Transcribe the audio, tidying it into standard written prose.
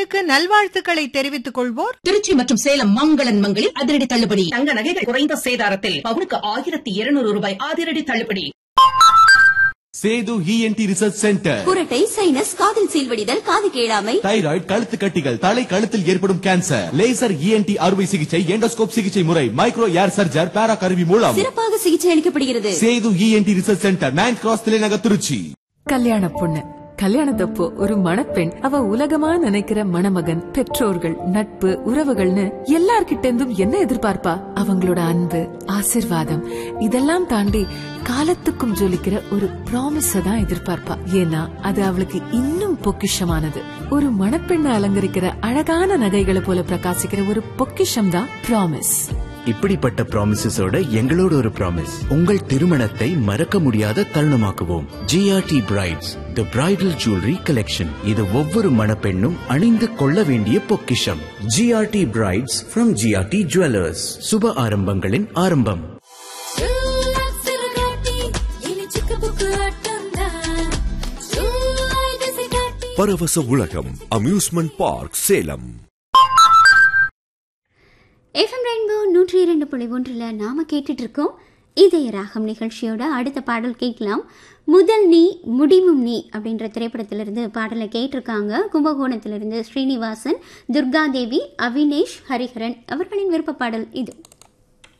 உங்களுக்கு நல்வாழ்த்துக்களை தெரிவித்துக் கொள்வோர் திருச்சி மற்றும் சேலம் மங்களன் மங்களில் அதிரடி தள்ளுபடி. தங்க நகைகள் குறைந்த சேதாரத்தில் பவுனுக்கு 1200 ரூபாய் அதிரடி தள்ளுபடி. Setu ENT research centre. குரட்டை, சைனஸ், காதில் சீல்வடிதல், காது கேளாமை, தைராய்டு, கழுத்து கட்டிகள், தலை கழுத்தில் ஏற்படும் கேன்சர், லேசர் இஎன்டி அறுவை சிகிச்சை, எண்டோஸ்கோப் சிகிச்சை முறை, மைக்ரோ ஏர் சர்ஜர், பேரா கருவி மூலம் சிறப்பாக சிகிச்சை அளிக்கப்படுகிறது. Setu ENT research centre, 9th cross தலைநகர், திருச்சி. கல்யாண பொண்ணு கல்யாணத்தப்போ ஒரு மணப்பெண் அவ உலகமா நினைக்கிற மணமகன், பெற்றோர்கள், நட்பு, உறவுகள்னு எல்லார்கிட்ட இருந்தும் என்ன எதிர்பார்ப்பா? அவங்களோட அன்பு, ஆசிர்வாதம் இதெல்லாம் தாண்டி காலத்துக்கும் ஜொலிக்கிற ஒரு ப்ராமிஸ தான் எதிர்பார்ப்பா. ஏன்னா அது அவளுக்கு இன்னும் பொக்கிஷமானது. ஒரு மணப்பெண்ணை அலங்கரிக்கிற அழகான நகைகளை போல பிரகாசிக்கிற ஒரு பொக்கிஷம் தான் ப்ராமிஸ். இப்படிப்பட்ட ப்ராமிசஸோட எங்களோட ஒரு ப்ராமிஸ், உங்கள் திருமணத்தை மறக்க முடியாத தருணமாக்குவோம். ஜிஆர்டி பிரைட்ஸ், தி பிரைடல் ஜுவல்லரி கலெக்ஷன். இது ஒவ்வொரு மணப்பெண்ணும் அணிந்து கொள்ள வேண்டிய பொக்கிஷம். GRT brides from GRT jewellers. சுப ஆரம்பங்களின் ஆரம்பம். பரவச உலகம் amusement park Salem. FM rainbow 102.1 நாம கேட்டுட்டு இருக்கோம் இதய ராகம் நிகழ்ச்சியோட அடுத்த பாடல் கேட்கலாம். முதல் நீ முடிவும் நீ அப்படின்ற திரைப்படத்திலிருந்து பாடலை கேட்டிருக்காங்க. கும்பகோணத்திலிருந்து ஸ்ரீனிவாசன், துர்காதேவி, அவினேஷ், ஹரிஹரன் அவர்களின் விருப்ப பாடல் இது.